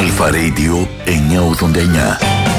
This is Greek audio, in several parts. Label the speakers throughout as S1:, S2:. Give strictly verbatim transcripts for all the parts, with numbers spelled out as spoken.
S1: Αλφα Radio εννιακόσια ογδόντα εννιά.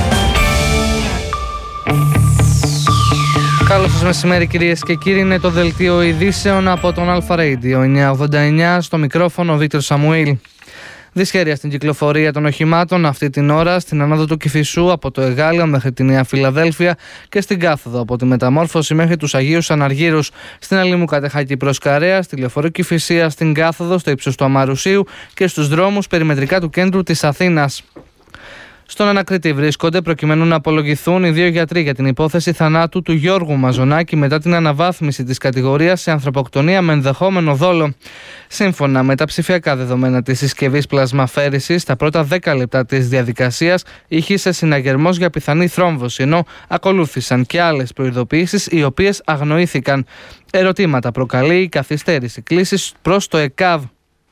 S2: Καλώς σας μεσημέρι κυρίες και κύριοι, είναι το δελτίο ειδήσεων από τον Αλφα Radio εννιακόσια ογδόντα εννιά, στο μικρόφωνο Βίκτορ Σαμουήλ. Δυσχέρεια στην κυκλοφορία των οχημάτων αυτή την ώρα στην ανόδο του Κηφισού από το Εγάλεο μέχρι τη Νέα Φιλαδέλφια και στην κάθοδο από τη Μεταμόρφωση μέχρι τους Αγίους Αναργύρους, στην Αλήμου Κατεχάκη προς Καρέα, στη Λεωφορείο Κηφισίας στην κάθοδο στο ύψος του Αμαρουσίου και στους δρόμους περιμετρικά του κέντρου της Αθήνας. Στον ανακριτή βρίσκονται προκειμένου να απολογηθούν οι δύο γιατροί για την υπόθεση θανάτου του Γιώργου Μαζονάκη μετά την αναβάθμιση της κατηγορίας σε ανθρωποκτονία με ενδεχόμενο δόλο. Σύμφωνα με τα ψηφιακά δεδομένα της συσκευής πλασμαφέρησης, τα πρώτα δέκα λεπτά της διαδικασίας ήχησε συναγερμός για πιθανή θρόμβωση, ενώ ακολούθησαν και άλλες προειδοποιήσεις οι οποίες αγνοήθηκαν. Ερωτήματα προκαλεί η καθυστέρηση κλήσης προς το ΕΚΑΒ.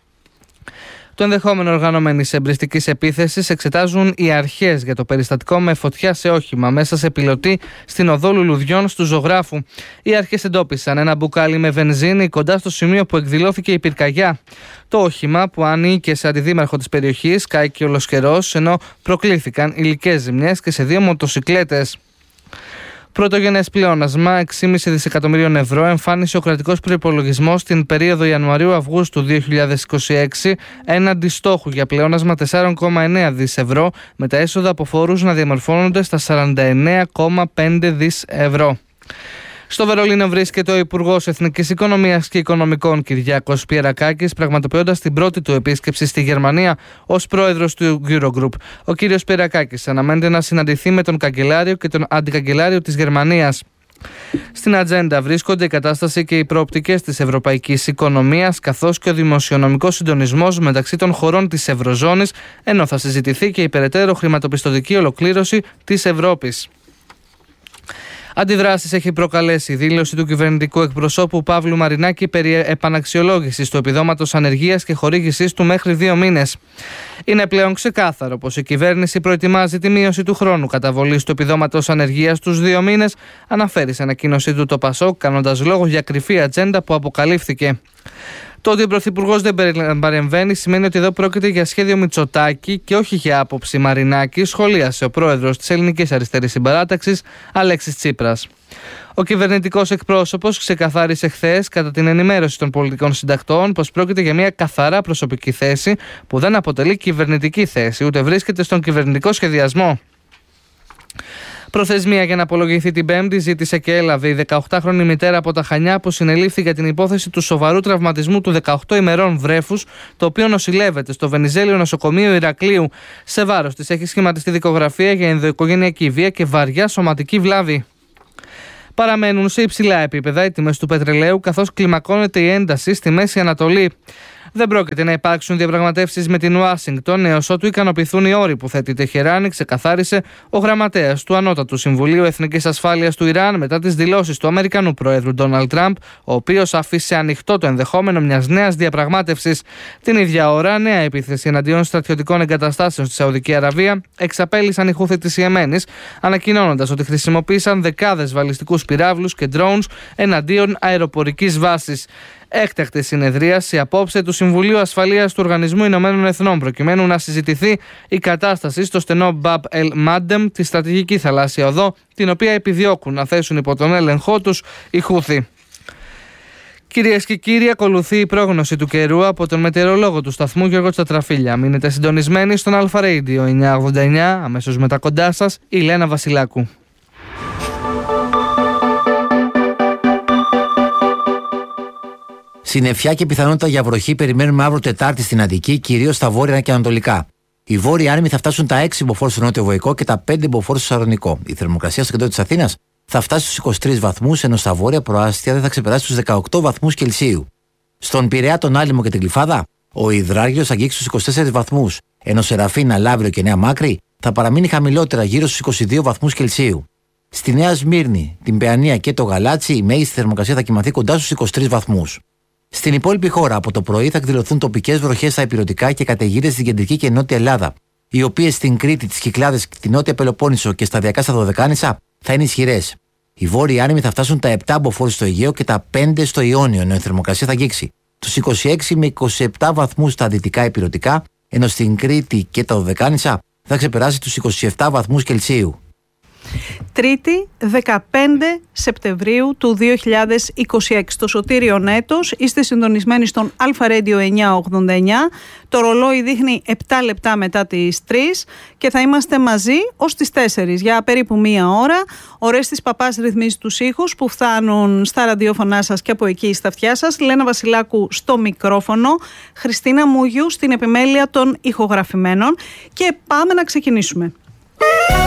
S2: Το ενδεχόμενο οργανωμένης εμπριστικής επίθεσης εξετάζουν οι αρχές για το περιστατικό με φωτιά σε όχημα μέσα σε πιλωτή στην οδό Λουλουδιών στου Ζωγράφου. Οι αρχές εντόπισαν ένα μπουκάλι με βενζίνη κοντά στο σημείο που εκδηλώθηκε η πυρκαγιά. Το όχημα, που ανήκε σε αντιδήμαρχο της περιοχής, κάηκε ολοσχερός, ενώ προκλήθηκαν υλικές ζημιές και σε δύο μοτοσικλέτες. Πρωτογενές πλεόνασμα έξι κόμμα πέντε δισεκατομμυρίων ευρώ εμφάνισε ο κρατικός προϋπολογισμός στην περίοδο Ιανουαρίου-Αυγούστου δύο χιλιάδες είκοσι έξι, έναντι στόχου για πλεόνασμα τέσσερα κόμμα εννέα δισεκατομμύρια ευρώ, με τα έσοδα από φόρους να διαμορφώνονται στα σαράντα εννέα κόμμα πέντε δισεκατομμύρια ευρώ. Στο Βερολίνο βρίσκεται ο Υπουργός Εθνικής Οικονομίας και Οικονομικών Κυριάκος Πιερακάκης, πραγματοποιώντας την πρώτη του επίσκεψη στη Γερμανία ως πρόεδρος του Eurogroup. Ο κύριος Πιερακάκης αναμένεται να συναντηθεί με τον καγκελάριο και τον αντικαγκελάριο της Γερμανίας. Στην ατζέντα βρίσκονται η κατάσταση και οι προοπτικές της ευρωπαϊκής οικονομίας, καθώς και ο δημοσιονομικός συντονισμός μεταξύ των χωρών της Ευρωζώνης, ενώ θα συζητηθεί και η περαιτέρω χρηματοπιστωτική ολοκλήρωση της Ευρώπης. Αντιδράσεις έχει προκαλέσει η δήλωση του κυβερνητικού εκπροσώπου Παύλου Μαρινάκη περί επαναξιολόγησης του επιδόματος ανεργίας και χορήγησής του μέχρι δύο μήνες. Είναι πλέον ξεκάθαρο πως η κυβέρνηση προετοιμάζει τη μείωση του χρόνου καταβολής του επιδόματος ανεργίας στους δύο μήνες, αναφέρει σε ανακοίνωσή του το ΠΑΣΟΚ, κάνοντας λόγο για κρυφή ατζέντα που αποκαλύφθηκε. Το ότι ο Πρωθυπουργός δεν παρεμβαίνει σημαίνει ότι εδώ πρόκειται για σχέδιο Μητσοτάκη και όχι για άποψη Μαρινάκη, σχολίασε ο πρόεδρος της Ελληνικής Αριστερής Συμπαράταξης, Αλέξης Τσίπρας. Ο κυβερνητικός εκπρόσωπος ξεκαθάρισε χθες, κατά την ενημέρωση των πολιτικών συντακτών, πως πρόκειται για μια καθαρά προσωπική θέση που δεν αποτελεί κυβερνητική θέση, ούτε βρίσκεται στον κυβερνητικό σχεδιασμό. Προθεσμία για να απολογηθεί την Πέμπτη ζήτησε και έλαβε η δεκαοκτάχρονη μητέρα από τα Χανιά που συνελήφθη για την υπόθεση του σοβαρού τραυματισμού του δεκαοκτώ ημερών βρέφους, το οποίο νοσηλεύεται στο Βενιζέλιο Νοσοκομείο Ηρακλείου. Σε βάρος της έχει σχηματιστεί δικογραφία για ενδοοικογενειακή βία και βαριά σωματική βλάβη. Παραμένουν σε υψηλά επίπεδα οι τιμές του πετρελαίου, καθώς κλιμακώνεται η ένταση στη Μέση Ανατολή. Δεν πρόκειται να υπάρξουν διαπραγματεύσεις με την Ουάσιγκτον έως ότου ικανοποιηθούν οι όροι που θέτει η Τεχεράνη, ξεκαθάρισε ο γραμματέας του Ανώτατου Συμβουλίου Εθνικής Ασφάλειας του Ιράν μετά τις δηλώσεις του Αμερικανού Προέδρου Ντόναλντ Τραμπ, ο οποίος άφησε ανοιχτό το ενδεχόμενο μιας νέας διαπραγμάτευσης. Την ίδια ώρα, νέα επίθεση εναντίον στρατιωτικών εγκαταστάσεων στη Σαουδική Αραβία εξαπέλυσαν οι Χούθι της Ιεμένης, ανακοινώνοντας ότι χρησιμοποίησαν δεκάδες βαλιστικούς πυράβλους και drones εναντίον αεροπορικής βάσης. Έκτακτη συνεδρίαση απόψε του Συμβουλίου Ασφαλείας του Οργανισμού Ηνωμένων Εθνών, προκειμένου να συζητηθεί η κατάσταση στο στενό Μπαμπ Ελ Μάντεμ, τη στρατηγική θαλάσσια οδό, την οποία επιδιώκουν να θέσουν υπό τον έλεγχό τους οι Χούθι. Κυρίες και κύριοι, ακολουθεί η πρόγνωση του καιρού από τον μετεωρολόγο του σταθμού Γιώργο Τσατραφίλια. Μείνετε συντονισμένοι στον Αλφα Radio εννιακόσια ογδόντα εννιά, αμέσως μετά κοντά σας η Λένα Βασιλάκου.
S3: Συννεφιά και πιθανότητα για βροχή περιμένουμε αύριο Τετάρτη στην Αττική, κυρίως στα βόρεια και ανατολικά. Οι βόρειοι άνεμοι θα φτάσουν τα έξι μποφόρ στο νότιο βοϊκό και τα πέντε μποφόρ στο Σαρονικό. Η θερμοκρασία στο κέντρο της Αθήνας θα φτάσει στους είκοσι τρεις βαθμούς, ενώ στα βόρεια προάστια δεν θα ξεπεράσει τους δεκαοκτώ βαθμούς Κελσίου. Στον Πειραιά, τον Άλυμο και την Γλυφάδα, ο Ιδράγιος θα αγγίξει στους είκοσι τέσσερις βαθμούς, ενώ Σεραφίνα, Λαύριο και Νέα Μάκρη θα παραμείνει χαμηλότερα γύρω στους είκοσι δύο βαθμούς Κελσίου. Στη Νέα Σμύρνη, την Παιανία και το Γαλάτσι, η μέγιστη θερμοκρασία θα κυμανθεί κοντά στους είκοσι τρεις βαθμούς. Στην υπόλοιπη χώρα, από το πρωί θα εκδηλωθούν τοπικές βροχές στα ηπειρωτικά και καταιγίδες στην κεντρική και νότια Ελλάδα, οι οποίες στην Κρήτη, τις Κυκλάδες, τη νότια Πελοπόννησο και σταδιακά στα Δωδεκάνησα θα είναι ισχυρές. Οι βόρειοι άνεμοι θα φτάσουν τα επτά μποφόρ στο Αιγαίο και τα πέντε στο Ιόνιο, ενώ η θερμοκρασία θα αγγίξει τους είκοσι έξι με είκοσι επτά βαθμούς στα δυτικά ηπειρωτικά ενώ στην Κρήτη και τα Δωδεκάνησα θα ξεπεράσει τους είκοσι επτά βαθμούς Κελσίου.
S4: Τρίτη, δεκαπέντε Σεπτεμβρίου του δύο χιλιάδες είκοσι έξι. Το Σωτήριο Νέτος, είστε συντονισμένοι στον Αλφα Radio εννιακόσια ογδόντα εννιά. Το ρολόι δείχνει επτά λεπτά μετά τις τρεις και θα είμαστε μαζί ως τις τέσσερις για περίπου μία ώρα. Ο Ρέστης Παπάς ρυθμίζει τους ήχους που φτάνουν στα ραδιόφωνά σας και από εκεί στα αυτιά σας. Λένα Βασιλάκου στο μικρόφωνο, Χριστίνα Μούγιου στην επιμέλεια των ηχογραφημένων και πάμε να ξεκινήσουμε.